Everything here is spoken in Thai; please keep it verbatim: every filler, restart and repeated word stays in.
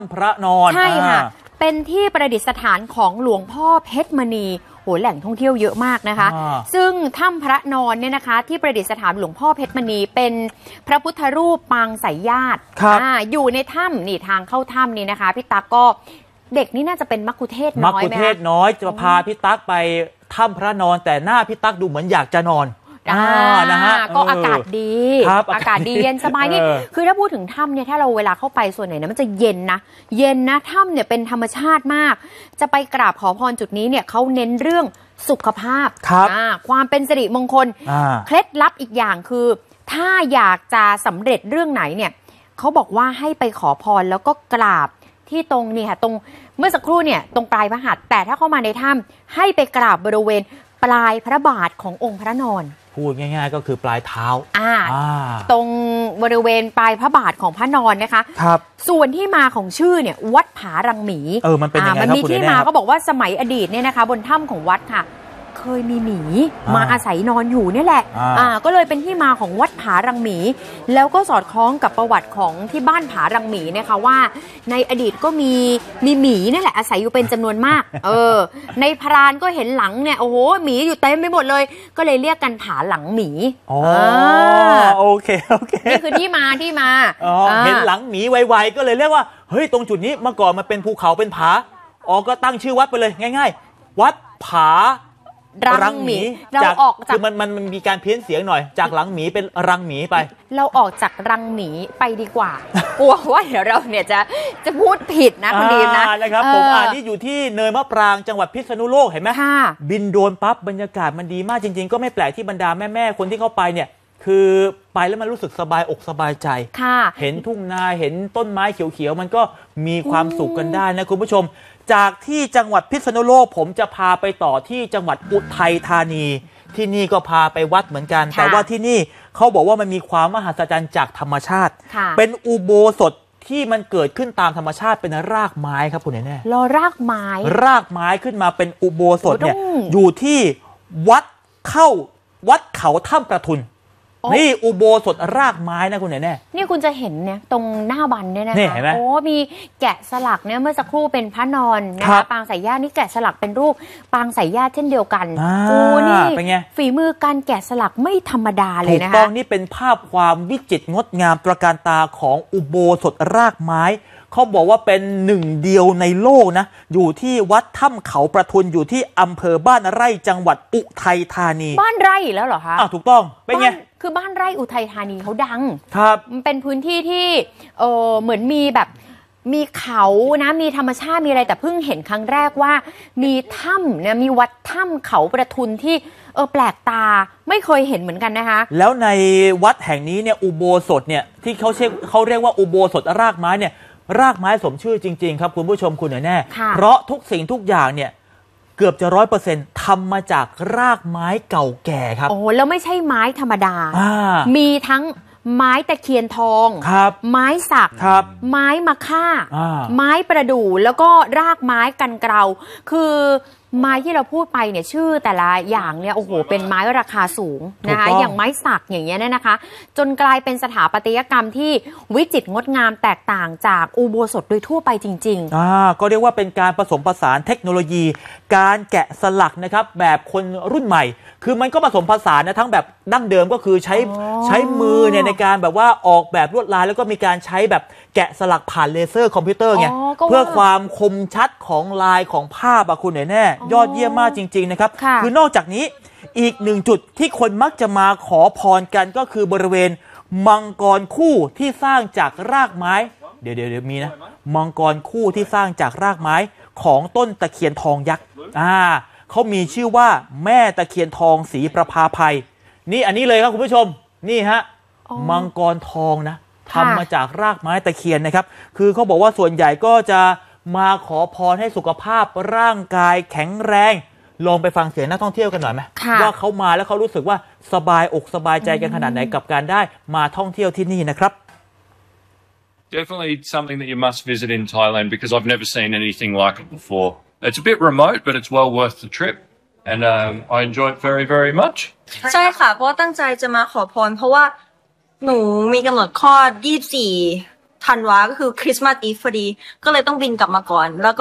พระนอนใช่ค่ะเป็นที่ประดิษฐานของหลวงพ่อเพชรมณีโหแหล่งท่องเที่ยวเยอะมากนะคะซึ่งถ้ำพระนอนเนี่ยนะคะที่ประดิษฐานหลวงพ่อเพชรมณีเป็นพระพุทธรูปปางสายญาติอยู่ในถ้ำนี่ทางเข้าถ้ำนี่นะคะพี่ตั๊กก็เด็กนี่น่าจะเป็นมักคุเทศน้อยไหมมักคุเทศน้อยจะพาพี่ตั๊กไปถ้ำพระนอนแต่หน้าพี่ตั๊กดูเหมือนอยากจะนอนอ่านะฮะก็อากาศดีอากาศดีเย็นสบายนี่คือถ้าพูดถึงถ้ำเนี่ยถ้าเราเวลาเข้าไปส่วนไหนนะมันจะเย็นนะเย็นนะถ้ำเนี่ยเป็นธรรมชาติมากจะไปกราบขอพรจุดนี้เนี่ยเขาเน้นเรื่องสุขภาพความเป็นสิริมงคลเคล็ดลับอีกอย่างคือถ้าอยากจะสำเร็จเรื่องไหนเนี่ยเขาบอกว่าให้ไปขอพรแล้วก็กราบที่ตรงนี่ค่ะตรงเมื่อสักครู่เนี่ยตรงปลายพระหัตถ์แต่ถ้าเข้ามาในถ้ำให้ไปกราบบริเวณปลายพระบาทขององค์พระนอนพูดง่ายๆก็คือปลายเท้าอ่าตรงบริเวณปลายพระบาทของพระนอนนะคะครับส่วนที่มาของชื่อเนี่ยวัดผารังหมีเออมันเป็นยังไงครับมันมีที่มาเขาบอกว่าสมัยอดีตเนี่ยนะคะบนถ้ำของวัดค่ะเคยมีหมีมาอาศัยนอนอยู่นี่แหละอ่าก็เลยเป็นที่มาของวัดผารังหมีแล้วก็สอดคล้องกับประวัติของที่บ้านผารังหมีนะคะว่าในอดีตก็มีมีหมีนั่นแหละอาศัยอยู่เป็นจำนวนมากเออในพรานก็เห็นหลังเนี่ยโอ้โหหมีอยู่เต็มไปหมดเลยก็เลยเรียกกันผาหลังหมีอ๋อโอเคโอเคนี่คือที่มาที่มาอ๋อเห็นหลังหมีไวๆก็เลยเรียกว่าเฮ้ยตรงจุดนี้เมื่อก่อนมันเป็นภูเขาเป็นผาอ๋อก็ตั้งชื่อวัดไปเลยง่ายๆวัดผารังหมีเราออกจากคือมันมันมันมีการเพี้ยนเสียงหน่อยจากหลังหมีเป็นรังหมีไปเราออกจากรังหมีไปดีกว่ากลัวว่าเดี๋ยวเราเนี่ยจะจะพูดผิดนะคุณดีนะนะครับผมอ่านที่อยู่ที่เนินมะปรางจังหวัดพิษณุโลกเห็นไหมบินโดรนปั๊บบรรยากาศมันดีมากจริงๆก็ไม่แปลกที่บรรดาแม่ๆคนที่เข้าไปเนี่ยคือไปแล้วมันรู้สึกสบายอกสบายใจเห็นทุ่งนาเห็นต้นไม้เขียวๆมันก็มีความสุขกันได้นะคุณผู้ชมจากที่จังหวัดพิษณุโลกผมจะพาไปต่อที่จังหวัดอุทัยธานีที่นี่ก็พาไปวัดเหมือนกันแต่ว่าที่นี่เขาบอกว่ามันมีความมหัศจรรย์จากธรรมชาติเป็นอุโบสถที่มันเกิดขึ้นตามธรรมชาติเป็นรากไม้ครับคุณแน่รอรากไม้รากไม้ขึ้นมาเป็นอุโบสถเนี่ยอยู่ที่วัดเข้าวัดเขาถ้ำประทุนนี่อุโบสถรากไม้นะคุณแน่นี่คุณจะเห็นเนี่ยตรงหน้าบันเนี่ยนะคะโอ้มีแกะสลักเนี่ยเมื่อสักครู่เป็นพระนอนนะคะปางสายญาตินี่แกะสลักเป็นรูปปางสายญาติเช่นเดียวกันโอ้นี่ฝีมือการแกะสลักไม่ธรรมดาเลยนะคะถูกต้องนี่เป็นภาพความวิจิตรงดงามตระการตาของอุโบสถรากไม้เขาบอกว่าเป็นหนึ่งเดียวในโลกนะอยู่ที่วัดถ้ำเขาประทุนอยู่ที่อำเภอบ้านไร่จังหวัดอุทัยธานีบ้านไร่แล้วเหรอคะอ้าวถูกต้องเป็นไงคือบ้านไร่อุทัยธานีเขาดังครับมันเป็นพื้นที่ที่เออเหมือนมีแบบมีเขานะมีธรรมชาติมีอะไรแต่เพิ่งเห็นครั้งแรกว่ามีถ้ำเนี่ยมีวัดถ้ำเขาประทุนที่เออแปลกตาไม่เคยเห็นเหมือนกันนะคะแล้วในวัดแห่งนี้เนี่ยอุโบสถเนี่ยที่เขาเรียกเขาเรียกว่าอุโบสถรากไม้เนี่ยรากไม้สมชื่อจริงๆครับคุณผู้ชมคุณแน่เพราะทุกสิ่งทุกอย่างเนี่ยเกือบจะร้อยเปอร์เซ็นต์ทำมาจากรากไม้เก่าแก่ครับโอ้แล้วไม่ใช่ไม้ธรรมดามีทั้งไม้ตะเคียนทองไม้สักไม้มะค่าไม้ประดู่แล้วก็รากไม้กันเกลาคือไม้ที่เราพูดไปเนี่ยชื่อแต่ละอย่างเนี่ยโอ้โหเป็นไม้ราคาสูงนะคะอย่างไม้สักอย่างเงี้ยเนี่ยนะคะจนกลายเป็นสถาปัตยกรรมที่วิจิตรงดงามแตกต่างจากอุโบสถโดยทั่วไปจริงๆอ่าก็เรียกว่าเป็นการผสมผสานเทคโนโลยี การแกะสลักนะครับแบบคนรุ่นใหม่คือมันก็ผสมผสานนะทั้งแบบดั้งเดิมก็คือใช้ใช้มือเนี่ยในการแบบว่าออกแบบลวดลายแล้วก็มีการใช้แบบแกะสลักผ่านเลเซอร์คอมพิวเตอร์ไงเพื่อความคมชัดของลายของภาพอะคุณแน่ยอดเยี่ยมมากจริงๆนะครับคือนอกจากนี้อีกหนึ่งจุดที่คนมักจะมาขอพรกันก็คือบริเวณมังกรคู่ที่สร้างจากรากไม้เดี๋ยวเดี๋ยวมีนะมังกรคู่ที่สร้างจากรากไม้ของต้นตะเคียนทองยักษ์อ่าเขามีชื่อว่าแม่ตะเคียนทองศรีประภาภัยนี่อันนี้เลยครับคุณผู้ชมนี่ฮะมังกรทองนะทำมาจากรากไม้ตะเคียนนะครับคือเขาบอกว่าส่วนใหญ่ก็จะมาขอพรให้สุขภาพร่างกายแข็งแรงลองไปฟังเสียงนักท่องเที่ยวกันหน่อยไหมว่าเขามาแล้วเขารู้สึกว่าสบายอกสบายใจกันขนาดไหนกับการได้มาท่องเที่ยวที่นี่นะครับ Definitely something that you must visit in Thailand because I've never seen anything like it before. It's a bit remote, but it's well worth the trip, and um, I enjoy it very, very much. ใช่ค่ะเพราะตั้งใจจะมาขอพรเพราะว่าหนูมีกำหนดคลอดยี่สิบสี่ธันวาก็คือคริสต์มาสอีฟพอดีก็เลยต้องบินกลับมาก่อนแล้วก็